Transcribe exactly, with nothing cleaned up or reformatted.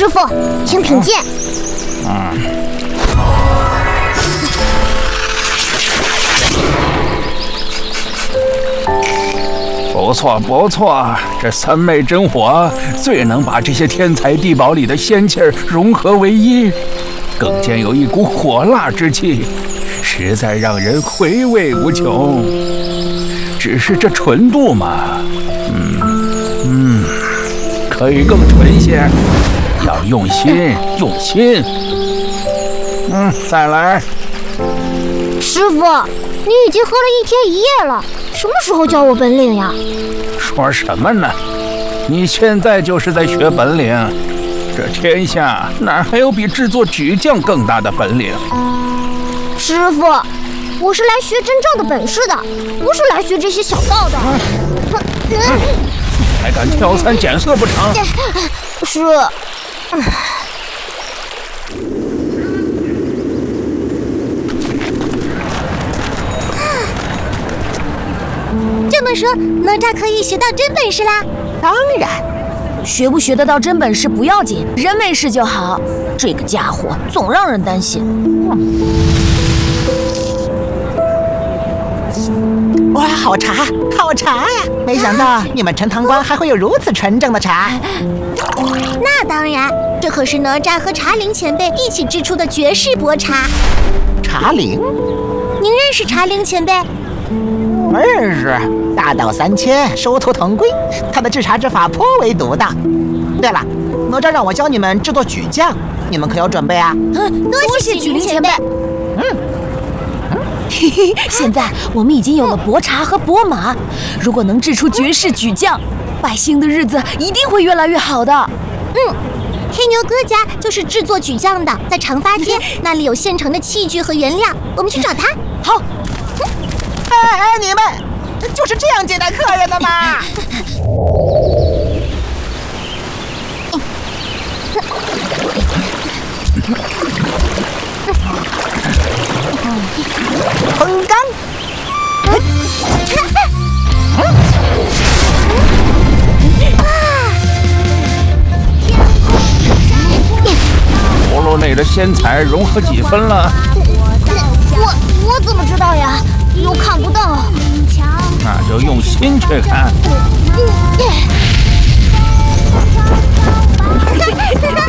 师傅，请品鉴。 嗯。不错不错，这三昧真火最能把这些天材地宝里的仙气儿融合为一，更兼有一股火辣之气，实在让人回味无穷。只是这纯度嘛，嗯嗯，可以更纯些，要用心用心。嗯，再来。 师傅，你已经喝了一天一夜了，什么时候教我本领呀？ 说什么呢？你现在就是在学本领。这天下哪还有比制作举匠更大的本领？ 师傅，我是来学真正的本事的，不是来学这些小道的。 嗯、还敢挑三拣四不成？ 是。 这么说，哪吒可以学到真本事啦？ 当然，学不学得到真本事不要紧，人没事就好。这个家伙总让人担心。 哇，好茶，好茶呀！没想到你们陈塘关还会有如此纯正的茶。 那当然，这可是哪吒和茶灵前辈一起制出的绝世薄茶。 茶灵？ 您认识茶灵前辈？ 认识，大道三千，殊途同归。他的制茶之法颇为独到。对了，哪吒让我教你们制作举匠，你们可有准备啊？ 嗯，多谢举灵前辈。 嗯。 嘿嘿，现在我们已经有了薄茶和薄马，如果能制出绝世举匠，百姓的日子一定会越来越好的。 嗯，黑牛哥家就是制作举匠的，在长发街那里有现成的器具和原料，我们去找他。 好。 哎哎，你们就是这样接待客人的吗？横纲。 葫芦内的仙材融合几分了？ 我我怎么知道呀？又看不到。 那就用心去看。 嗯